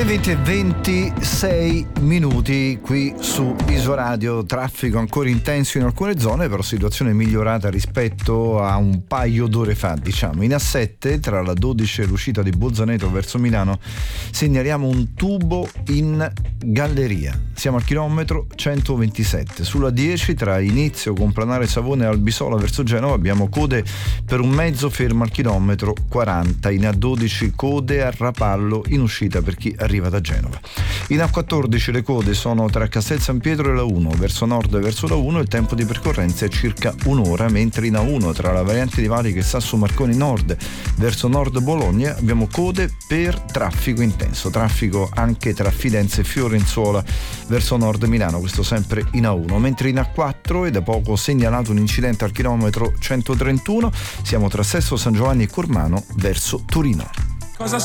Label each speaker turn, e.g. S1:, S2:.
S1: Le 20:26 minuti qui su Isoradio. Traffico ancora intenso in alcune zone, però situazione migliorata rispetto a un paio d'ore fa, diciamo. In A7 tra la 12 e l'uscita di Bolzaneto verso Milano segnaliamo un tubo in galleria. Siamo al chilometro 127. Sulla 10 tra inizio Complanare Savone e Albisola verso Genova abbiamo code per un mezzo fermo al chilometro 40. In A12 code a Rapallo in uscita per chi arriva da Genova. In A14 le code sono tra Castel San Pietro e la 1 verso nord e verso la 1, il tempo di percorrenza è circa un'ora, mentre in A1 tra la variante di Valica e Sasso Marconi Nord verso nord Bologna abbiamo code per traffico intenso, traffico anche tra Fidenza e Fiorenzuola verso nord Milano, questo sempre in A1, mentre in A4 è da poco segnalato un incidente al chilometro 131, siamo tra Sesto San Giovanni e Cormano verso Torino.